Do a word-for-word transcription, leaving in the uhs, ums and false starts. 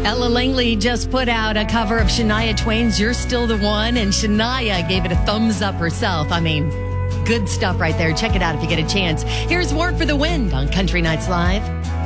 Ella Langley just put out a cover of Shania Twain's You're Still the One, and Shania gave it a thumbs up herself. I mean, good stuff right there. Check it out if you get a chance. Here's War for the Wind on Country Nights Live.